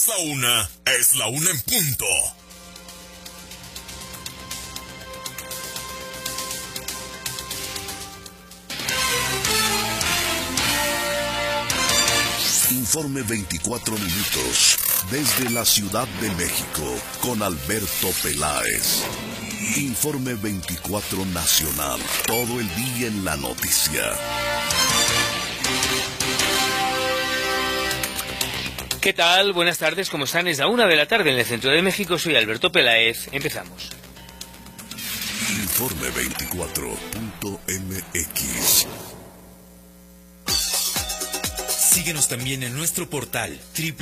Es la una en punto. Informe 24 minutos, desde la Ciudad de México, con Alberto Peláez. Informe 24 nacional, todo el día en la noticia. ¿Qué tal? Buenas tardes, ¿cómo están? Es la 1 de la tarde en el centro de México, soy Alberto Peláez. Empezamos. Informe 24.mx. Síguenos también en nuestro portal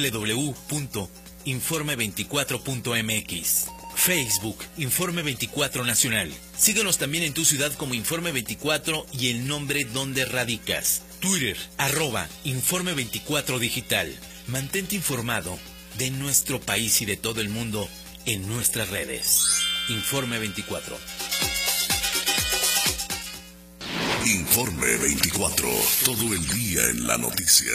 www.informe24.mx. Facebook, Informe 24 Nacional. Síguenos también en tu ciudad como Informe 24 y el nombre donde radicas. Twitter, @Informe 24 Digital. Mantente informado de nuestro país y de todo el mundo en nuestras redes. Informe 24. Informe 24, todo el día en la noticia.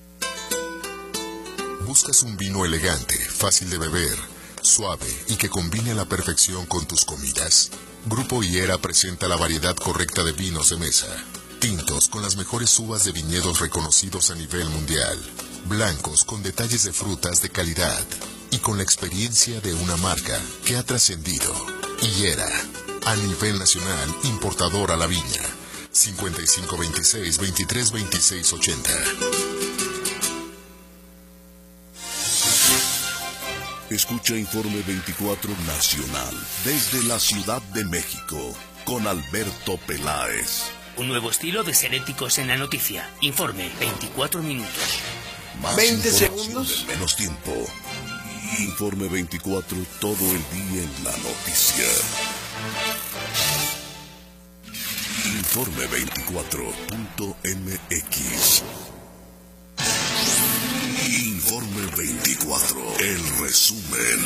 ¿Buscas un vino elegante, fácil de beber, suave y que combine a la perfección con tus comidas? Grupo Higuera presenta la variedad correcta de vinos de mesa. Tintos con las mejores uvas de viñedos reconocidos a nivel mundial. Blancos con detalles de frutas de calidad. Y con la experiencia de una marca que ha trascendido. Higuera, a nivel nacional, importador a la viña. 5526-232680. Escucha Informe 24 Nacional, desde la Ciudad de México, con Alberto Peláez. Un nuevo estilo de ser éticos en la noticia. Informe 24 minutos. Más 20 información segundos. en menos tiempo. Informe 24, todo el día en la noticia. Informe 24.mx. Informe 24, el resumen.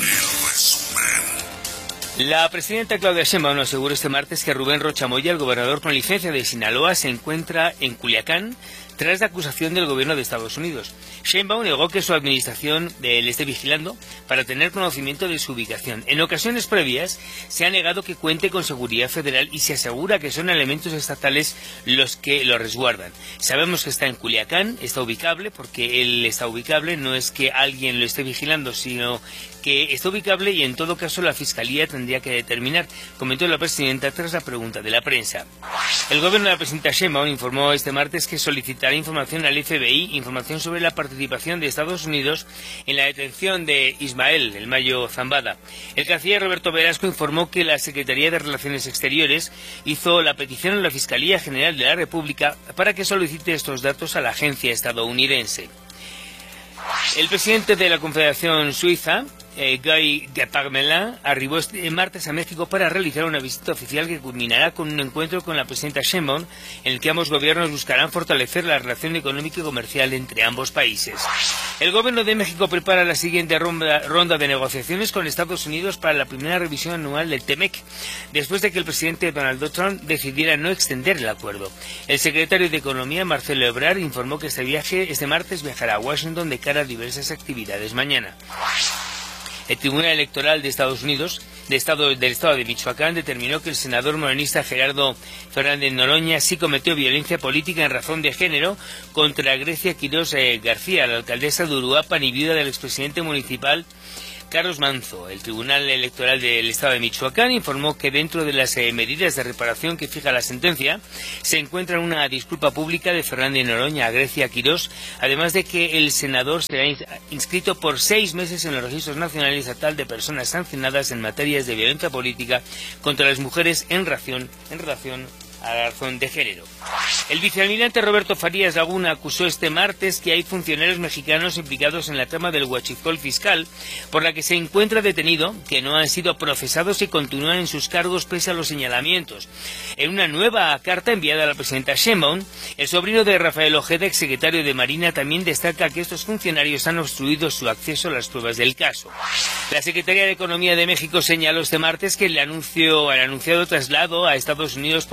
La presidenta Claudia Sheinbaum aseguró este martes que Rubén Rocha Moya, el gobernador con licencia de Sinaloa, se encuentra en Culiacán tras la acusación del gobierno de Estados Unidos. Sheinbaum negó que su administración le esté vigilando para tener conocimiento de su ubicación. En ocasiones previas se ha negado que cuente con seguridad federal y se asegura que son elementos estatales los que lo resguardan. Sabemos que está en Culiacán, está ubicable, porque él está ubicable, no es que alguien lo esté vigilando, sino que está ubicable y en todo caso la Fiscalía tendría que determinar, comentó la presidenta tras la pregunta de la prensa. El gobierno de la presidenta Sheinbaum informó este martes que solicitará información al FBI, información sobre la participación de Estados Unidos en la detención de Ismael El Mayo Zambada. El canciller Roberto Velasco informó que la Secretaría de Relaciones Exteriores hizo la petición a la Fiscalía General de la República para que solicite estos datos a la agencia estadounidense. El presidente de la Confederación Suiza, Guy Parmelin, arribó este martes a México para realizar una visita oficial que culminará con un encuentro con la presidenta Sheinbaum, en el que ambos gobiernos buscarán fortalecer la relación económica y comercial entre ambos países. El gobierno de México prepara la siguiente ronda de negociaciones con Estados Unidos para la primera revisión anual del TEMEC, después de que el presidente Donald Trump decidiera no extender el acuerdo. El secretario de Economía, Marcelo Ebrard, informó que este martes viajará a Washington de cara a diversas actividades mañana. El Tribunal Electoral de Estados Unidos, del Estado de Michoacán, determinó que el senador morenista Gerardo Fernández Noroña sí cometió violencia política en razón de género contra Grecia Quirós García, la alcaldesa de Uruapan y viuda del expresidente municipal Carlos Manzo. El Tribunal Electoral del Estado de Michoacán informó que dentro de las medidas de reparación que fija la sentencia se encuentra una disculpa pública de Fernández Noroña a Grecia Quirós, además de que el senador será inscrito por 6 meses en los registros nacional y estatal de personas sancionadas en materias de violencia política contra las mujeres en relación a la razón de género. El vicealmirante Roberto Farías Laguna acusó este martes que hay funcionarios mexicanos implicados en la trama del huachicol fiscal, por la que se encuentra detenido, que no han sido procesados y continúan en sus cargos pese a los señalamientos. En una nueva carta enviada a la presidenta Sheinbaum, el sobrino de Rafael Ojeda, exsecretario de Marina, también destaca que estos funcionarios han obstruido su acceso a las pruebas del caso. La Secretaría de Economía de México señaló este martes que el anunciado traslado a Estados Unidos de parte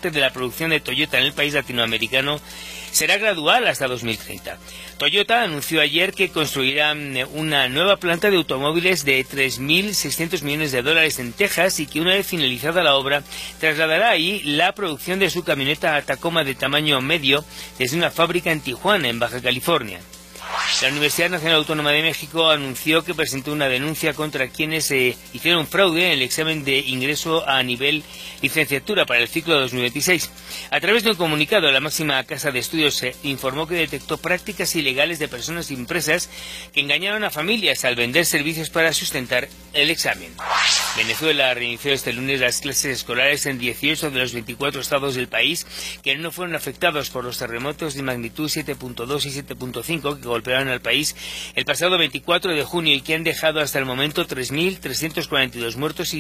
corte de la producción de Toyota en el país latinoamericano será gradual hasta 2030. Toyota anunció ayer que construirá una nueva planta de automóviles de $3.600 millones en Texas y que una vez finalizada la obra trasladará ahí la producción de su camioneta Tacoma de tamaño medio desde una fábrica en Tijuana, en Baja California. La Universidad Nacional Autónoma de México anunció que presentó una denuncia contra quienes hicieron fraude en el examen de ingreso a nivel licenciatura para el ciclo 2026. A través de un comunicado, la máxima casa de estudios informó que detectó prácticas ilegales de personas y empresas que engañaron a familias al vender servicios para sustentar el examen. Venezuela reinició este lunes las clases escolares en 18 de los 24 estados del país que no fueron afectados por los terremotos de magnitud 7.2 y 7.5 que golpearon al país el pasado 24 de junio y que han dejado hasta el momento 3.342 muertos y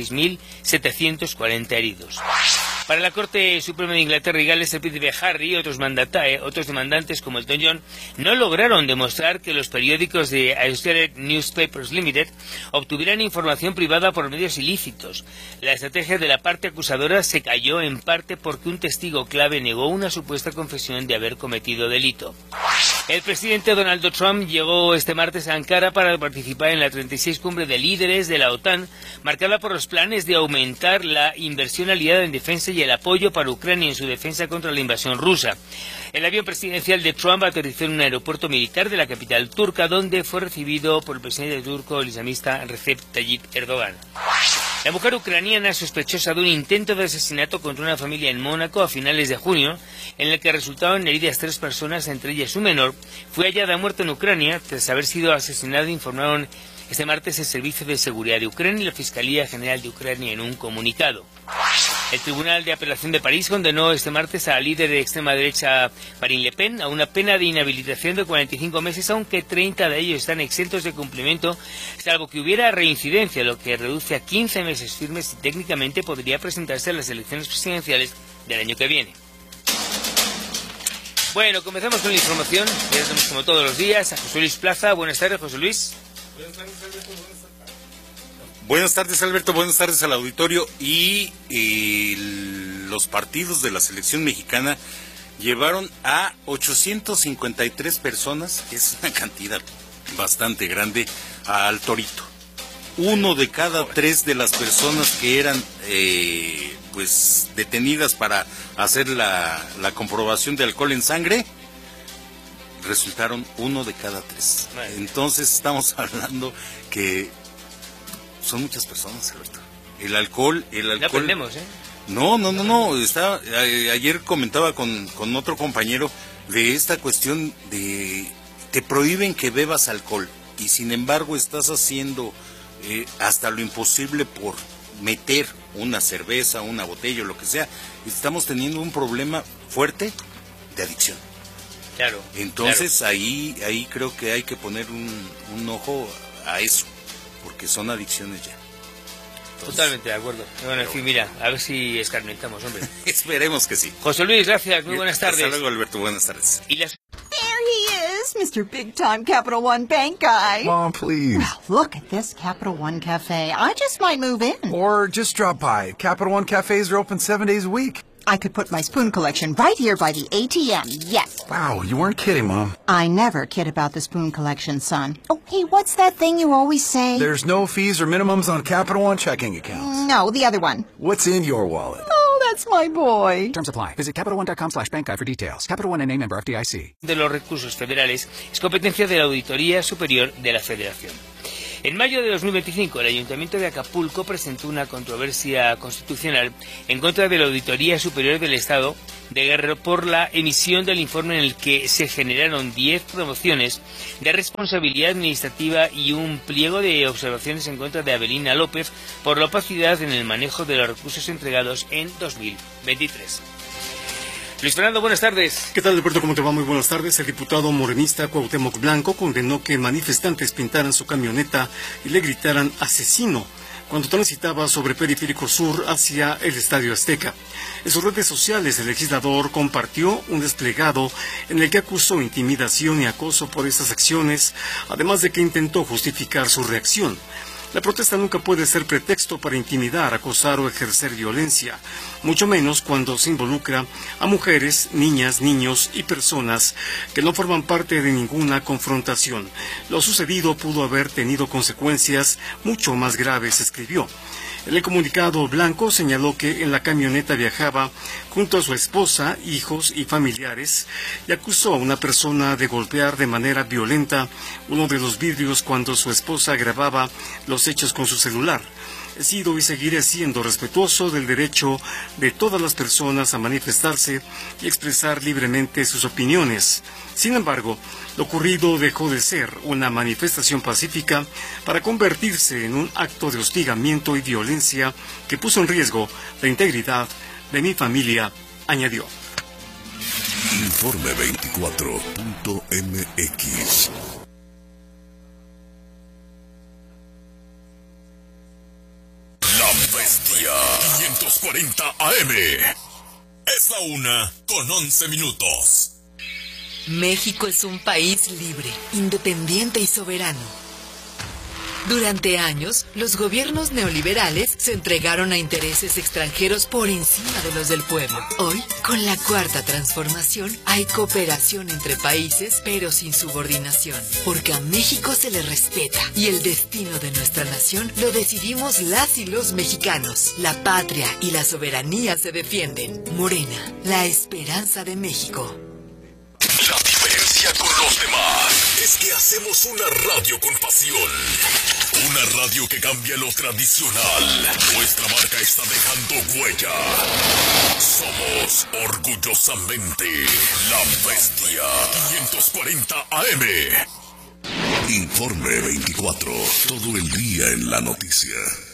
16.740 heridos. Para la Corte Suprema de Inglaterra y Gales, el príncipe Harry y otros demandantes como Elton John no lograron demostrar que los periódicos de Associated Newspapers Limited obtuvieran información privada por medios ilícitos. La estrategia de la parte acusadora se cayó en parte porque un testigo clave negó una supuesta confesión de haber cometido delito. El presidente Donald Trump llegó este martes a Ankara para participar en la 36 cumbre de líderes de la OTAN, marcada por los planes de aumentar la inversión aliada en defensa y el apoyo para Ucrania en su defensa contra la invasión rusa. El avión presidencial de Trump aterrizó en un aeropuerto militar de la capital turca, donde fue recibido por el presidente turco el islamista Recep Tayyip Erdogan. La mujer ucraniana sospechosa de un intento de asesinato contra una familia en Mónaco a finales de junio, en el que resultaron heridas 3 personas, entre ellas un menor, fue hallada muerta en Ucrania tras haber sido asesinada, informaron este martes el Servicio de Seguridad de Ucrania y la Fiscalía General de Ucrania en un comunicado. El Tribunal de Apelación de París condenó este martes al líder de extrema derecha Marine Le Pen a una pena de inhabilitación de 45 meses, aunque 30 de ellos están exentos de cumplimiento, salvo que hubiera reincidencia, lo que reduce a 15 meses firmes y técnicamente podría presentarse a las elecciones presidenciales del año que viene. Bueno, comenzamos con la información. Ya tenemos como todos los días a José Luis Plaza. Buenas tardes, José Luis. Buenas tardes, Alberto. Buenas tardes al auditorio. Y los partidos de la selección mexicana llevaron a 853 personas, que es una cantidad bastante grande, al Torito. 1 de cada 3 de las personas que eran pues detenidas para hacer la comprobación de alcohol en sangre, resultaron 1 de cada 3. Entonces estamos hablando que son muchas personas, Alberto. El alcohol... No aprendemos, ¿eh? No. Ayer comentaba con otro compañero de esta cuestión de... Te prohíben que bebas alcohol y sin embargo estás haciendo hasta lo imposible por meter una cerveza, una botella o lo que sea. Estamos teniendo un problema fuerte de adicción. Claro. Entonces claro. Ahí creo que hay que poner un ojo a eso, porque son adicciones ya. Entonces, totalmente de acuerdo. Bueno, en fin, mira, a ver si escarmentamos, hombre. Esperemos que sí. José Luis, gracias, muy buenas tardes. Hasta luego, Alberto, buenas tardes. Y las... There he is, Mr. Big Time Capital One Bank guy. Mom, please. Well, look at this Capital One Cafe. I just might move in. Or just drop by. Capital One cafes are open 7 days a week. I could put my spoon collection right here by the ATM, yes. Wow, you weren't kidding, Mom. I never kid about the spoon collection, son. Oh, hey, what's that thing you always say? There's no fees or minimums on Capital One checking accounts. No, the other one. What's in your wallet? Oh, that's my boy. Terms apply. Visit CapitalOne.com/bankguide for details. Capital One N.A. member FDIC. De los recursos federales es competencia de la Auditoría Superior de la Federación. En mayo de 2025, el Ayuntamiento de Acapulco presentó una controversia constitucional en contra de la Auditoría Superior del Estado de Guerrero por la emisión del informe en el que se generaron 10 promociones de responsabilidad administrativa y un pliego de observaciones en contra de Avelina López por la opacidad en el manejo de los recursos entregados en 2023. Luis Fernando, buenas tardes. ¿Qué tal, Alberto? ¿Cómo te va? Muy buenas tardes. El diputado morenista Cuauhtémoc Blanco condenó que manifestantes pintaran su camioneta y le gritaran asesino cuando transitaba sobre Periférico Sur hacia el Estadio Azteca. En sus redes sociales, el legislador compartió un desplegado en el que acusó intimidación y acoso por estas acciones, además de que intentó justificar su reacción. La protesta nunca puede ser pretexto para intimidar, acosar o ejercer violencia, mucho menos cuando se involucra a mujeres, niñas, niños y personas que no forman parte de ninguna confrontación. Lo sucedido pudo haber tenido consecuencias mucho más graves, escribió. En el comunicado, Blanco señaló que en la camioneta viajaba junto a su esposa, hijos y familiares y acusó a una persona de golpear de manera violenta uno de los vidrios cuando su esposa grababa los hechos con su celular. He sido y seguiré siendo respetuoso del derecho de todas las personas a manifestarse y expresar libremente sus opiniones. Sin embargo, lo ocurrido dejó de ser una manifestación pacífica para convertirse en un acto de hostigamiento y violencia que puso en riesgo la integridad de mi familia, añadió. Informe 24.mx. La Bestia 540 AM. Es la 1:11. México es un país libre, independiente y soberano. Durante años, los gobiernos neoliberales se entregaron a intereses extranjeros por encima de los del pueblo. Hoy, con la Cuarta Transformación, hay cooperación entre países, pero sin subordinación. Porque a México se le respeta y el destino de nuestra nación lo decidimos las y los mexicanos. La patria y la soberanía se defienden. Morena, la esperanza de México. La diferencia con los demás es que hacemos una radio con pasión. Una radio que cambia lo tradicional. Nuestra marca está dejando huella. Somos orgullosamente La Bestia 540 AM. Informe 24. Todo el día en la noticia.